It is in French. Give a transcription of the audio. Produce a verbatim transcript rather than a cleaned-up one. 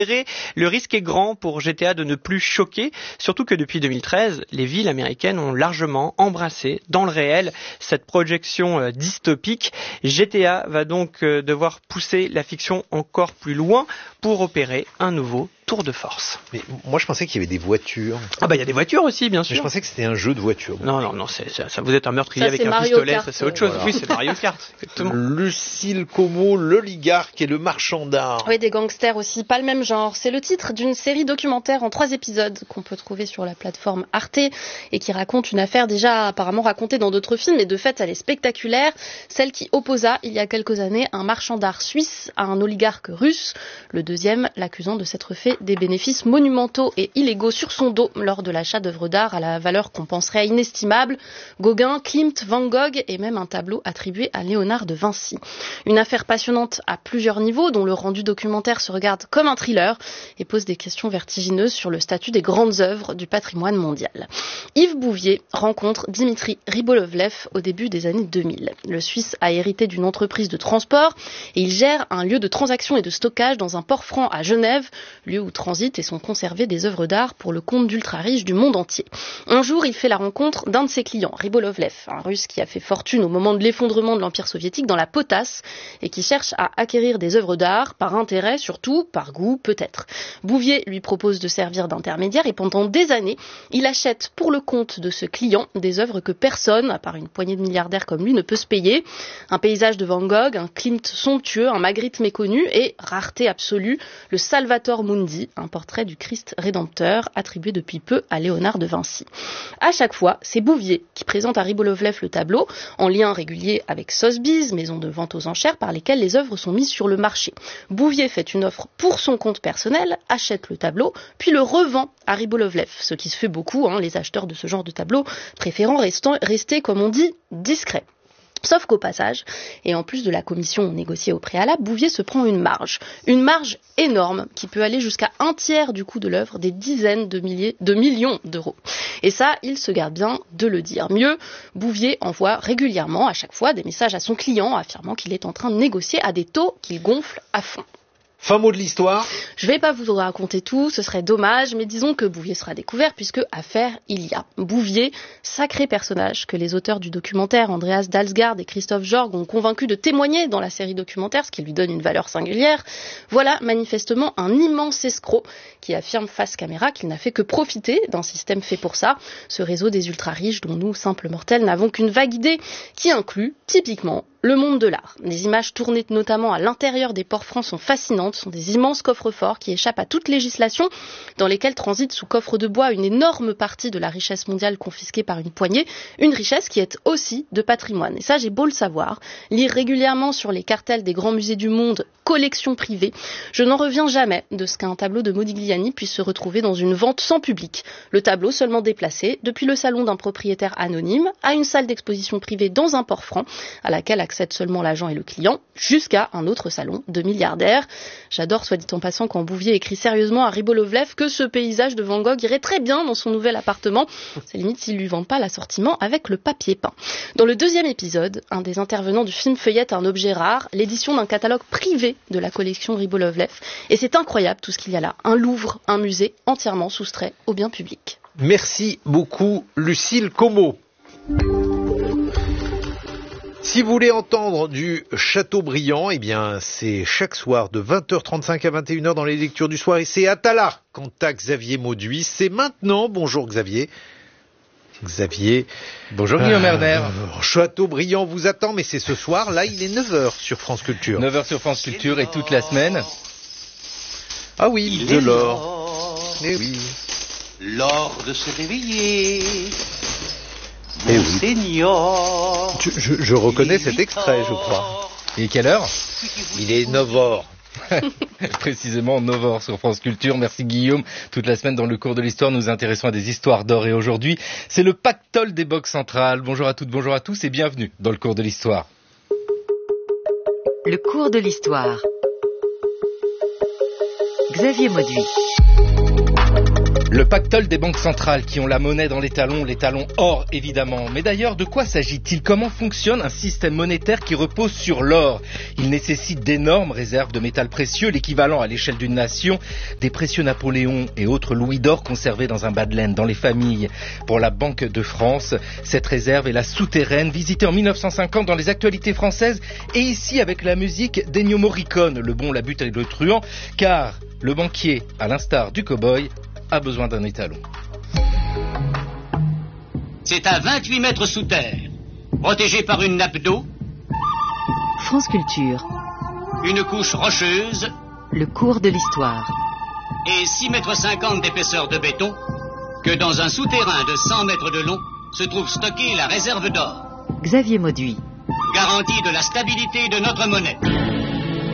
Le risque est grand pour G T A de ne plus choquer, surtout que depuis deux mille treize, les villes américaines ont largement embrassé dans le réel cette projection dystopique. G T A va donc devoir pousser la fiction encore plus loin pour opérer un nouveau tour de force. Mais moi je pensais qu'il y avait des voitures. Ah bah il y a des voitures aussi, bien sûr. Mais je pensais que c'était un jeu de voitures. Non, non, non, c'est, ça, ça vous êtes un meurtrier ça, avec un Mario pistolet, Kart, ça c'est autre chose. Voilà. Oui, c'est Mario Kart, exactement. Lucille Como, l'oligarque et le marchand d'art. Oui, des gangsters aussi, pas le même genre. C'est le titre d'une série documentaire en trois épisodes qu'on peut trouver sur la plateforme Arte et qui raconte une affaire déjà apparemment racontée dans d'autres films, mais de fait elle est spectaculaire. Celle qui opposa il y a quelques années un marchand d'art suisse à un oligarque russe. Le deuxième l'accusant de s'être fait des bénéfices monumentaux et illégaux sur son dos lors de l'achat d'œuvres d'art à la valeur qu'on penserait inestimable. Gauguin, Klimt, Van Gogh et même un tableau attribué à Léonard de Vinci. Une affaire passionnante à plusieurs niveaux dont le rendu documentaire se regarde comme un thriller et pose des questions vertigineuses sur le statut des grandes œuvres du patrimoine mondial. Yves Bouvier rencontre Dimitri Rybolovlev au début des années deux mille. Le Suisse a hérité d'une entreprise de transport et il gère un lieu de transaction et de stockage dans un port franc à Genève, lieu où transitent et sont conservées des œuvres d'art pour le compte d'ultra-riches du monde entier. Un jour, il fait la rencontre d'un de ses clients, Rybolovlev, un Russe qui a fait fortune au moment de l'effondrement de l'Empire soviétique dans la potasse et qui cherche à acquérir des œuvres d'art par intérêt surtout, par goût peut-être. Bouvier lui propose de servir d'intermédiaire et pendant des années, il achète pour le compte de ce client des œuvres que personne, à part une poignée de milliardaires comme lui, ne peut se payer. Un paysage de Van Gogh, un Klimt somptueux, un Magritte méconnu et, rareté absolue, le Salvator Mundi, un portrait du Christ rédempteur attribué depuis peu à Léonard de Vinci. À chaque fois, c'est Bouvier qui présente à Rybolovlev le tableau, en lien régulier avec Sotheby's, maison de vente aux enchères par lesquelles les œuvres sont mises sur le marché. Bouvier fait une offre pour son compte personnel, achète le tableau, puis le revend à Rybolovlev, ce qui se fait beaucoup, hein, les acheteurs de ce genre de tableau préférant restant, rester, comme on dit, discrets. Sauf qu'au passage, et en plus de la commission négociée au préalable, Bouvier se prend une marge. Une marge énorme qui peut aller jusqu'à un tiers du coût de l'œuvre, des dizaines de milliers de millions d'euros. Et ça, il se garde bien de le dire. Mieux, Bouvier envoie régulièrement, à chaque fois, des messages à son client affirmant qu'il est en train de négocier à des taux qu'il gonfle à fond. Fin mot de l'histoire. Je vais pas vous raconter tout, ce serait dommage, mais disons que Bouvier sera découvert puisque affaire il y a. Bouvier, sacré personnage que les auteurs du documentaire Andreas Dalsgaard et Christophe Jorg ont convaincu de témoigner dans la série documentaire, ce qui lui donne une valeur singulière. Voilà manifestement un immense escroc qui affirme face caméra qu'il n'a fait que profiter d'un système fait pour ça, ce réseau des ultra-riches dont nous, simples mortels, n'avons qu'une vague idée qui inclut, typiquement, le monde de l'art. Les images tournées notamment à l'intérieur des ports francs sont fascinantes, sont des immenses coffres-forts qui échappent à toute législation, dans lesquels transite sous coffre de bois une énorme partie de la richesse mondiale confisquée par une poignée, une richesse qui est aussi de patrimoine. Et ça, j'ai beau le savoir, lire régulièrement sur les cartels des grands musées du monde, collections privées, je n'en reviens jamais de ce qu'un tableau de Modigliani puisse se retrouver dans une vente sans public. Le tableau seulement déplacé depuis le salon d'un propriétaire anonyme à une salle d'exposition privée dans un port franc, à laquelle accède seulement l'agent et le client, jusqu'à un autre salon de milliardaires. J'adore, soit dit en passant, quand Bouvier écrit sérieusement à Rybolovlev que ce paysage de Van Gogh irait très bien dans son nouvel appartement. C'est limite s'il lui vend pas l'assortiment avec le papier peint. Dans le deuxième épisode, un des intervenants du film feuillette un objet rare, l'édition d'un catalogue privé de la collection Rybolovlev. Et c'est incroyable tout ce qu'il y a là. Un Louvre, un musée entièrement soustrait au bien public. Merci beaucoup, Lucille Como. Si vous voulez entendre du Chateaubriand, eh bien, c'est chaque soir de vingt heures trente-cinq à vingt et une heures dans les lectures du soir et c'est Atala quant à Xavier Mauduit. C'est maintenant. Bonjour Xavier. Xavier. Bonjour Guillaume Erner. Euh, Chateaubriand vous attend, mais c'est ce soir. Là, il est neuf heures sur France Culture. neuf heures sur France Culture et toute la semaine. Ah oui, il de est l'or. l'or. Eh oui. L'or de se réveiller. Eh Mon oui. Seigneur. Je, je, je reconnais cet extrait, je crois. Et quelle heure? Il est neuf heures. Précisément neuf heures sur France Culture. Merci Guillaume. Toute la semaine dans le cours de l'histoire, nous nous intéressons à des histoires d'or et aujourd'hui, c'est le pactole des banques centrales. Bonjour à toutes, bonjour à tous et bienvenue dans le cours de l'histoire. Le cours de l'histoire. Xavier Mauduit. Le pactole des banques centrales qui ont la monnaie dans les talons, les talons or évidemment. Mais d'ailleurs, de quoi s'agit-il? Comment fonctionne un système monétaire qui repose sur l'or? Il nécessite d'énormes réserves de métal précieux, l'équivalent à l'échelle d'une nation, des précieux Napoléon et autres louis d'or conservés dans un bas de laine, dans les familles. Pour la Banque de France, cette réserve est la souterraine, visitée en mille neuf cent cinquante dans les actualités françaises, et ici avec la musique d'Ennio Morricone, le bon, la butte et le truand, car le banquier, à l'instar du cow-boy, a besoin d'un étalon. C'est à vingt-huit mètres sous terre, protégé par une nappe d'eau, France Culture, une couche rocheuse le cours de l'histoire. et six mètres cinquante d'épaisseur de béton, que dans un souterrain de cent mètres de long se trouve stockée la réserve d'or, Xavier Mauduit. garantie de la stabilité de notre monnaie.